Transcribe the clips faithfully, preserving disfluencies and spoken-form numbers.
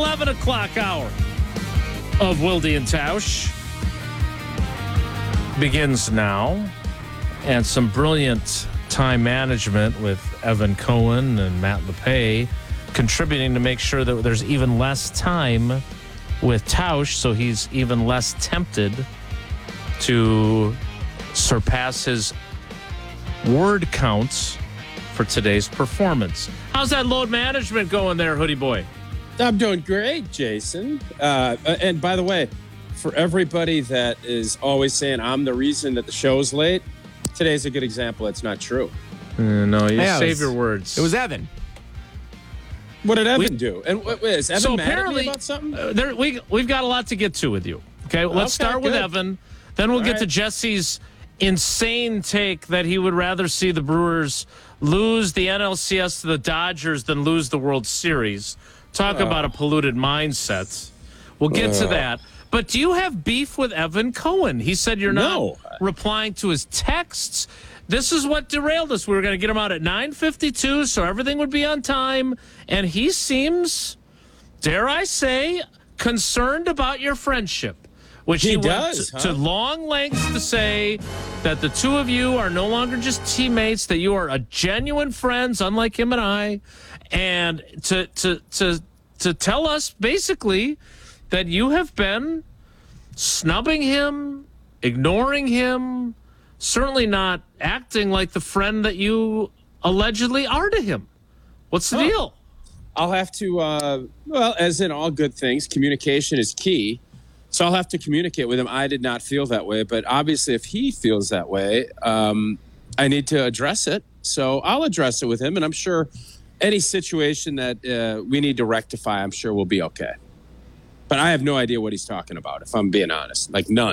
eleven o'clock hour of Wilde and Tausch begins now. And some brilliant time management with Evan Cohen and Matt LePay contributing to make sure that there's even less time with Tausch, so he's even less tempted to surpass his word counts for today's performance. How's that load management going there, Hoodie Boy? I'm doing great, Jason. Uh, and by the way, for everybody that is always saying I'm the reason that the show's late, today's a good example. It's not true. Uh, no, you Yeah, save was, your words. It was Evan. What did Evan we, do? And wait, wait, is Evan so mad apparently, at me about something? Uh, there, we, we've got a lot to get to with you. Okay, let's Okay, start with good. Evan. Then we'll All get right. to Jesse's insane take that he would rather see the Brewers lose the N L C S to the Dodgers than lose the World Series. Talk Oh. about a polluted mindset. We'll get to Oh. that. But do you have beef with Evan Cohen? He said you're not No. replying to his texts. This is what derailed us. We were going to get him out at nine fifty-two, so everything would be on time. And he seems, dare I say, concerned about your friendship. Which he, He went does, to, huh? to long lengths to say that the two of you are no longer just teammates, that you are a genuine friends, unlike him and I, and to to to to tell us basically that you have been snubbing him, ignoring him, certainly not acting like the friend that you allegedly are to him. What's the Oh. deal? I'll have to, uh, well, as in all good things, communication is key. So I'll have to communicate with him. I did not feel that way, but obviously if he feels that way, um, I need to address it. So I'll address it with him, and I'm sure any situation that uh, we need to rectify, I'm sure we'll be okay. But I have no idea what he's talking about, if I'm being honest. Like, none.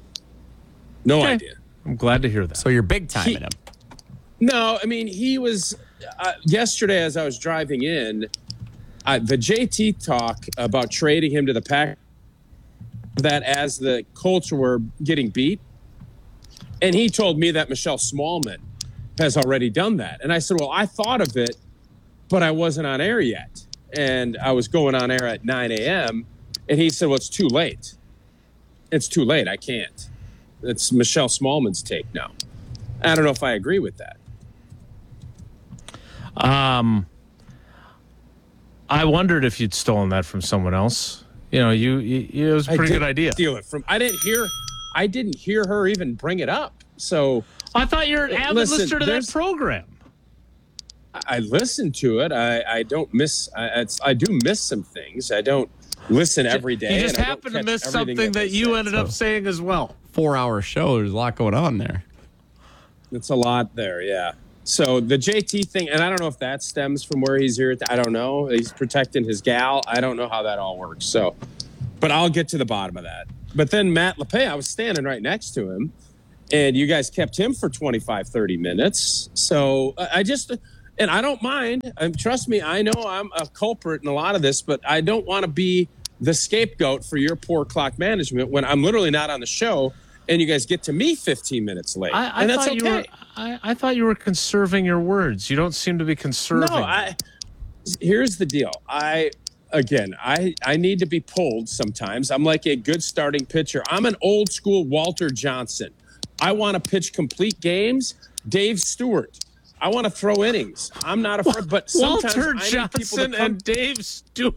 No Okay. idea. I'm glad to hear that. So you're big time He- in him. No, I mean, he was uh, yesterday as I was driving in, uh, the J T talk about trading him to the Pack, that as the Colts were getting beat. And he told me that Michelle Smallman has already done that. And I said, well, I thought of it, but I wasn't on air yet. And I was going on air at nine a.m. And he said, well, it's too late. It's too late. I can't. It's Michelle Smallman's take now. I don't know if I agree with that. Um, I wondered if you'd stolen that from someone else. You know, you, you it was a I pretty did good idea. Steal it from. I didn't hear. I didn't hear her even bring it up. So I thought you're an avid Listen, listener to that there's- program. I, I listened to it. I, I don't miss. I, it's, I do miss some things. I don't listen every day. You just and I don't happened to catch miss everything something that they you say. ended up saying as well. Four hour show. There's a lot going on there. It's a lot there. Yeah. So the J T thing, and I don't know if that stems from where he's here. I don't know. He's protecting his gal. I don't know how that all works. So, but I'll get to the bottom of that. But then Matt LePay, I was standing right next to him, and you guys kept him for twenty-five, thirty minutes. So I I just, and I don't mind. Um, trust me, I know I'm a culprit in a lot of this, but I don't want to be the scapegoat for your poor clock management when I'm literally not on the show and you guys get to me fifteen minutes late. I, I and that's thought okay. you were. I, I thought you were conserving your words. You don't seem to be conserving. No, I. Here's the deal. I again, I I need to be pulled sometimes. I'm like a good starting pitcher. I'm an old school Walter Johnson. I want to pitch complete games. Dave Stewart. I want to throw innings. I'm not afraid, but sometimes Walter I need people to Johnson come- and Dave Stewart.